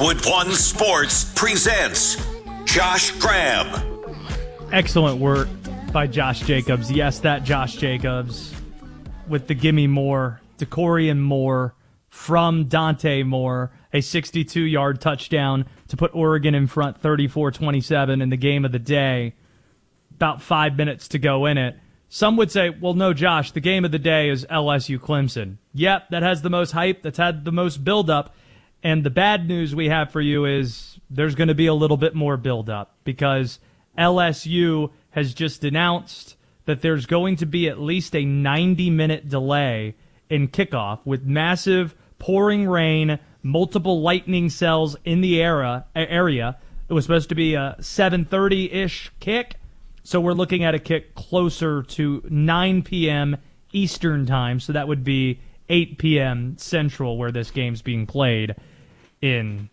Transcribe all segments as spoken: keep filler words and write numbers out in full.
Westwood One Sports presents Josh Graham. Excellent work by Josh Jacobs. Yes, that Josh Jacobs with the gimme more, DeCorian Moore from Dante Moore, a sixty-two-yard touchdown to put Oregon in front thirty-four twenty-seven in the game of the day. About five minutes to go in it. Some would say, well, no, Josh, the game of the day is L S U Clemson. Yep, that has the most hype, that's had the most build-up. And the bad news we have for you is there's going to be a little bit more build-up because L S U has just announced that there's going to be at least a ninety-minute delay in kickoff with massive pouring rain, multiple lightning cells in the era, area. It was supposed to be a seven thirty-ish kick. So we're looking at a kick closer to nine p.m. Eastern time. So that would be eight p.m. Central where this game's being played in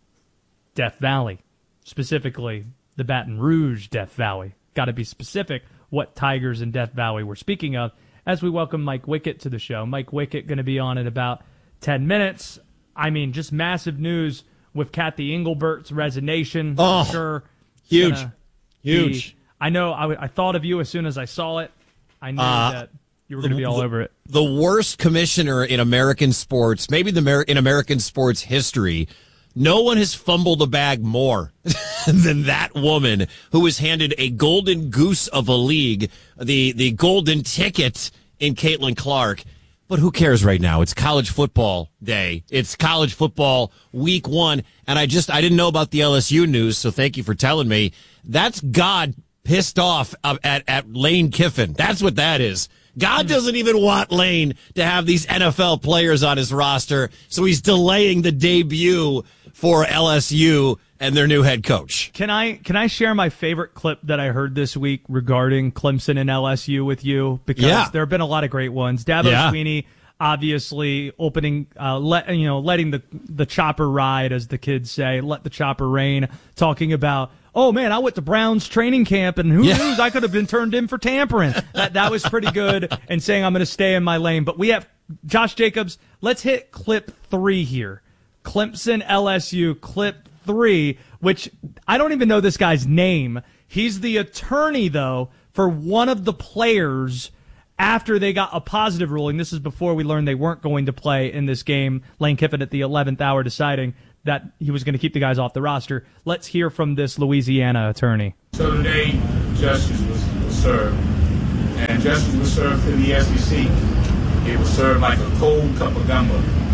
Death Valley. Specifically, the Baton Rouge Death Valley. Got to be specific what Tigers in Death Valley we're speaking of as we welcome Mike Wickett to the show. Mike Wickett going to be on in about ten minutes. I mean, just massive news with Kathy Englebert's resignation. Oh, sure, huge, huge. Be, I know. I, w- I thought of you as soon as I saw it. I knew uh, that you were going to be all the, over it. The worst commissioner in American sports, maybe the Amer- in American sports history. No one has fumbled a bag more than that woman who was handed a golden goose of a league, the the golden ticket in Caitlin Clark. But who cares right now? It's college football day. It's college football week one. And I just, I didn't know about the L S U news, so thank you for telling me. That's God pissed off at, at Lane Kiffin. That's what that is. God doesn't even want Lane to have these N F L players on his roster, so he's delaying the debut for L S U and their new head coach. Can I can I share my favorite clip that I heard this week regarding Clemson and L S U with you? Because yeah. there have been a lot of great ones. Dabo yeah. Swinney obviously opening, uh, let you know, letting the the chopper ride, as the kids say, let the chopper rain. Talking about, oh man, I went to Brown's training camp, and who yeah. knows, I could have been turned in for tampering. that that was pretty good. And saying I'm going to stay in my lane. But we have Josh Jacobs. Let's hit clip three here. Clemson L S U clip three, which I don't even know this guy's name. He's the attorney, though, for one of the players after they got a positive ruling. This is before we learned they weren't going to play in this game. Lane Kiffin at the eleventh hour deciding that he was going to keep the guys off the roster. Let's hear from this Louisiana attorney. So today, justice was, was served, and justice was served to the S E C. It was served like a cold cup of gumbo,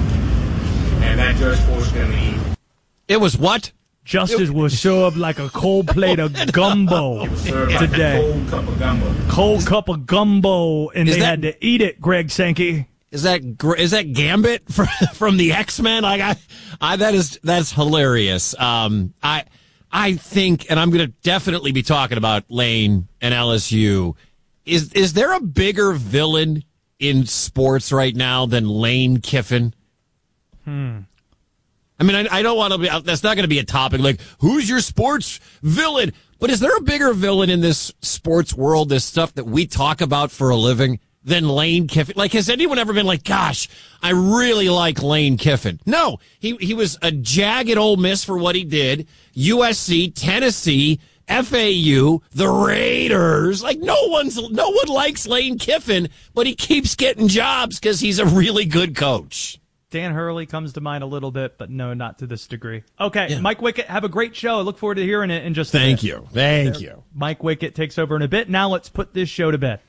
and that judge forced them to eat. It was what? Justice was served like a cold plate of gumbo It was served like today. a cold cup of gumbo. Cold cup of gumbo, and Is they that- had to eat it, Greg Sankey. Is that is that Gambit from, from the X-Men? Like I, I that is that's hilarious. Um, I I think, and I'm going to definitely be talking about Lane and L S U. Is is there a bigger villain in sports right now than Lane Kiffin? Hmm. I mean, I, I don't want to be. That's not going to be a topic like who's your sports villain. But is there a bigger villain in this sports world? This stuff that we talk about for a living. Than Lane Kiffin. Like, has anyone ever been like, gosh, I really like Lane Kiffin? No, he he was a jag at Ole Miss for what he did. U S C, Tennessee, F A U, the Raiders. Like, no one's no one likes Lane Kiffin, but he keeps getting jobs because he's a really good coach. Dan Hurley comes to mind a little bit, but no, not to this degree. Okay, Yeah. Mike Wickett, have a great show. I look forward to hearing it in just a Thank bit. you. Thank you. Mike Wickett takes over in a bit. Now let's put this show to bed.